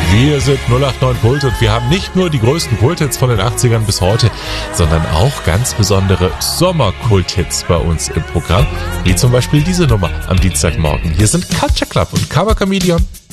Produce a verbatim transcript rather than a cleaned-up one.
Wir sind null acht neun Kult und wir haben nicht nur die größten Kulthits von den achtzigern bis heute, sondern auch ganz besondere Sommer-Kulthits bei uns im Programm, wie zum Beispiel diese Nummer am Dienstagmorgen. Hier sind Culture Club und Cover Chameleon.